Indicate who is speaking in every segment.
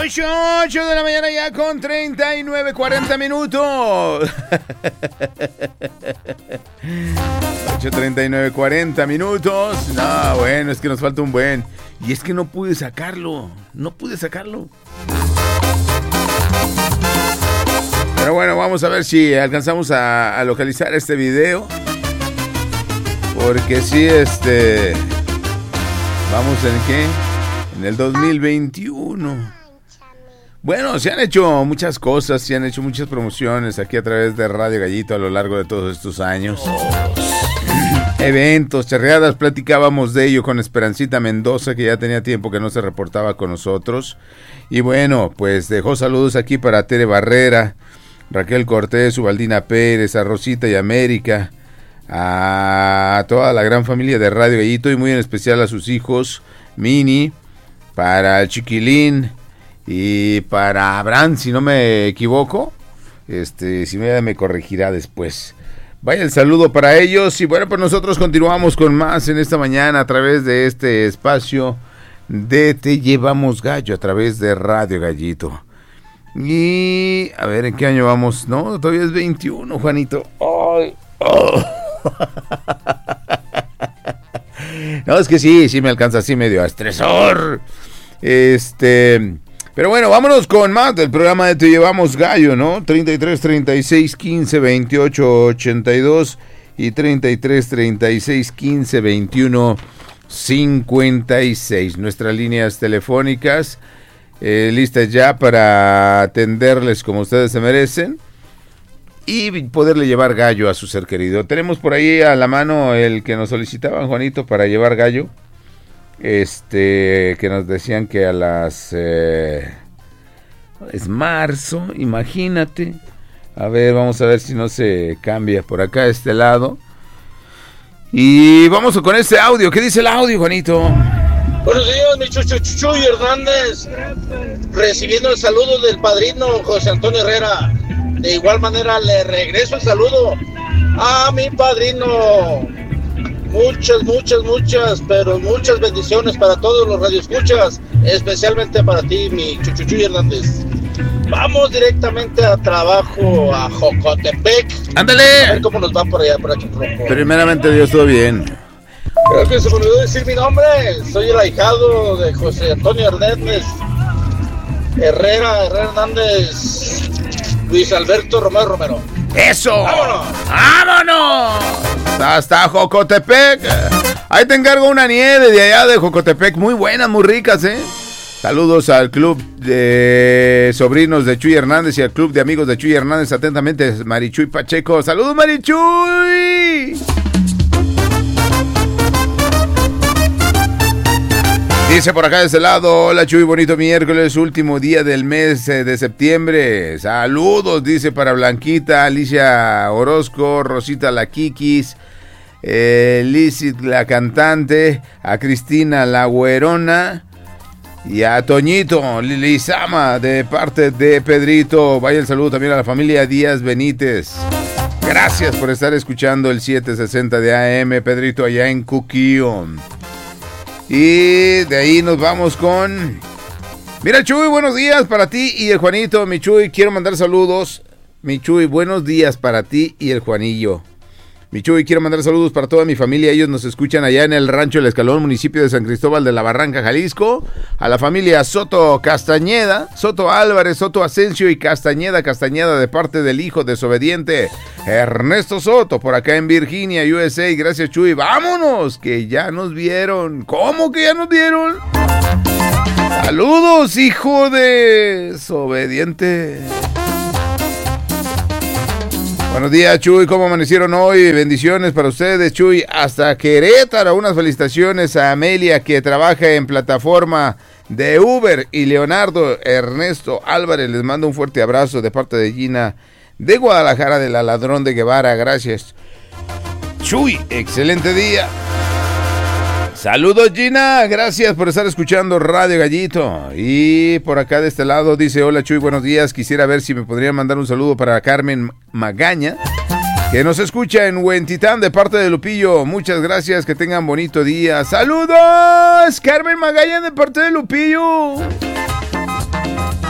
Speaker 1: 8 de la mañana ya con 39:40 minutos. 8:39:40 minutos. No, bueno, es que nos falta un buen. Y es que no pude sacarlo. Pero bueno, vamos a ver si alcanzamos a localizar este video. Porque sí, vamos en ¿qué? En el 2021. Bueno, se han hecho muchas cosas, se han hecho muchas promociones aquí a través de Radio Gallito a lo largo de todos estos años. Eventos, charreadas, platicábamos de ello con Esperancita Mendoza, que ya tenía tiempo que no se reportaba con nosotros. Y bueno, pues dejó saludos aquí para Tere Barrera, Raquel Cortés, Ubaldina Pérez, a Rosita y América, a toda la gran familia de Radio Gallito y muy en especial a sus hijos, Mini, para el Chiquilín y para Abraham, si no me equivoco. Si me corregirá después. Vaya el saludo para ellos. Y bueno, pues nosotros continuamos con más en esta mañana a través de este espacio de Te Llevamos Gallo a través de Radio Gallito. Y a ver, ¿en qué año vamos? No, todavía es 21, Juanito. Ay, oh. No, es que sí me alcanza así medio a estresor. Pero bueno, vámonos con más del programa de Te Llevamos Gallo, ¿no? 33 36 15 28 82 y 33 36 15 21 56. Nuestras líneas telefónicas listas ya para atenderles como ustedes se merecen y poderle llevar gallo a su ser querido. Tenemos por ahí a la mano el que nos solicitaban, Juanito, para llevar gallo. Que nos decían que a las es marzo, imagínate. A ver, vamos a ver si no se cambia por acá a este lado. Y vamos con este audio. ¿Qué dice el audio, Juanito?
Speaker 2: Buenos días, mi Chuy Hernández, recibiendo el saludo del padrino José Antonio Herrera. De igual manera le regreso el saludo a mi padrino. Muchas bendiciones para todos los radioescuchas, especialmente para ti, mi Chuchuchuy Hernández. Vamos directamente a trabajo a Jocotepec.
Speaker 1: ¡Ándale!
Speaker 2: A ver cómo nos va por allá, por aquí.
Speaker 1: Primeramente, Dios, todo bien.
Speaker 2: Creo que se me olvidó decir mi nombre. Soy el ahijado de José Antonio Hernández Herrera Hernández, Luis Alberto Romero.
Speaker 1: ¡Eso!
Speaker 2: ¡Vámonos!
Speaker 1: ¡Vámonos! Hasta Jocotepec. Ahí te encargo una nieve de allá de Jocotepec. Muy buenas, muy ricas, ¿eh? Saludos al club de sobrinos de Chuy Hernández y al club de amigos de Chuy Hernández. Atentamente, Marichuy Pacheco. ¡Saludos, Marichuy! Dice por acá de este lado: hola Chuy, bonito miércoles, último día del mes de septiembre. Saludos, dice para Blanquita, Alicia Orozco, Rosita la Kikis, Lizzy la cantante, a Cristina la güerona y a Toñito Lizama de parte de Pedrito. Vaya el saludo también a la familia Díaz Benítez. Gracias por estar escuchando el 760 de AM, Pedrito, allá en Cuquío. Y de ahí nos vamos con... Mira, Chuy, buenos días para ti y el Juanito. Mi Chuy, quiero mandar saludos. Mi Chuy, buenos días para ti y el Juanillo. Mi Chuy, quiero mandar saludos para toda mi familia. Ellos nos escuchan allá en el Rancho El Escalón, municipio de San Cristóbal de la Barranca, Jalisco. A la familia Soto Castañeda, Soto Álvarez, Soto Asensio y Castañeda de parte del hijo desobediente Ernesto Soto, por acá en Virginia, USA. Gracias, Chuy. ¡Vámonos! Que ya nos vieron. ¿Cómo que ya nos vieron? ¡Saludos, hijo desobediente! Buenos días, Chuy, ¿cómo amanecieron hoy? Bendiciones para ustedes, Chuy, hasta Querétaro. Unas felicitaciones a Amelia, que trabaja en plataforma de Uber, y Leonardo Ernesto Álvarez. Les mando un fuerte abrazo de parte de Gina de Guadalajara, de la Ladrón de Guevara. Gracias, Chuy, excelente día. Saludos, Gina, gracias por estar escuchando Radio Gallito. Y por acá de este lado dice: hola Chuy, buenos días, quisiera ver si me podrían mandar un saludo para Carmen Magaña, que nos escucha en Huentitán de parte de Lupillo. Muchas gracias, que tengan bonito día. Saludos, Carmen Magaña de parte de Lupillo.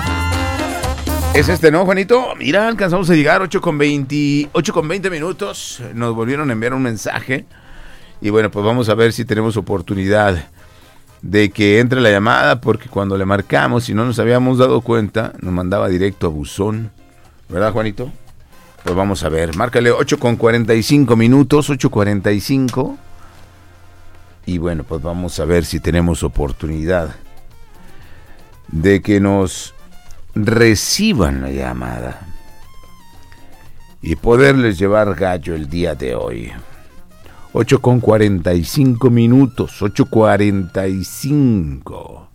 Speaker 1: Es este, ¿no, Juanito? Mira, alcanzamos a llegar 8:20 minutos. Nos volvieron a enviar un mensaje. Y bueno, pues vamos a ver si tenemos oportunidad de que entre la llamada, porque cuando le marcamos, si no nos habíamos dado cuenta, nos mandaba directo a buzón. ¿Verdad, Juanito? Pues vamos a ver. Márcale 8:45 minutos, 8:45. Y bueno, pues vamos a ver si tenemos oportunidad de que nos reciban la llamada y poderles llevar gallo el día de hoy. 8:45 minutos, 8:45.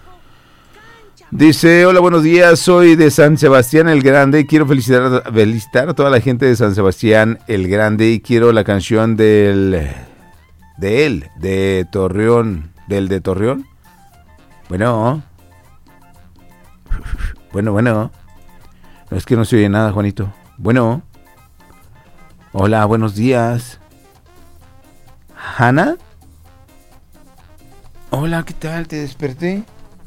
Speaker 1: Dice, hola, buenos días, soy de San Sebastián el Grande y quiero felicitar a toda la gente de San Sebastián el Grande y quiero la canción de Torreón. Bueno. No, es que no se oye nada, Juanito. Bueno. Hola, buenos días. ¿Hanna? Hola, ¿qué tal? ¿Te desperté?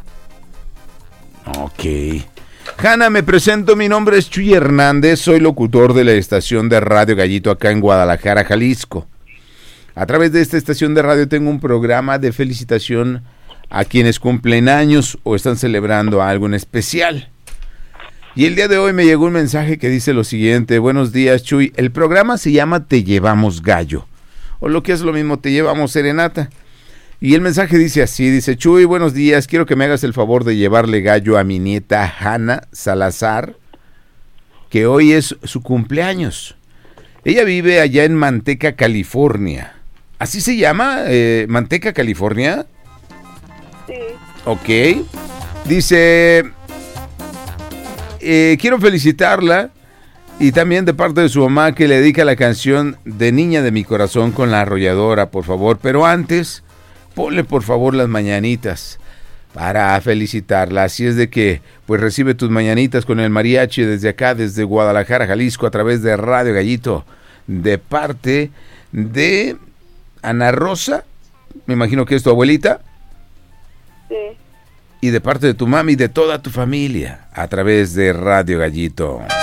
Speaker 1: Ok. Hanna, me presento, mi nombre es Chuy Hernández, soy locutor de la estación de Radio Gallito acá en Guadalajara, Jalisco. A través de esta estación de radio tengo un programa de felicitación a quienes cumplen años o están celebrando algo en especial. Y el día de hoy me llegó un mensaje que dice lo siguiente: buenos días, Chuy, el programa se llama Te Llevamos Gallo, o lo que es lo mismo, Te Llevamos Serenata. Y el mensaje dice así, dice, Chuy, buenos días, quiero que me hagas el favor de llevarle gallo a mi nieta Hanna Salazar, que hoy es su cumpleaños. Ella vive allá en Manteca, California. ¿Así se llama? ¿Manteca, California?
Speaker 3: Sí.
Speaker 1: Ok. Dice, quiero felicitarla y también de parte de su mamá que le dedica la canción de Niña de mi Corazón con La Arrolladora, por favor. Pero antes, ponle por favor las mañanitas para felicitarla. Así es de que, pues recibe tus mañanitas con el mariachi desde acá, desde Guadalajara, Jalisco, a través de Radio Gallito, de parte de Ana Rosa, me imagino que es tu abuelita.
Speaker 3: Sí.
Speaker 1: Y de parte de tu mami y de toda tu familia, a través de Radio Gallito.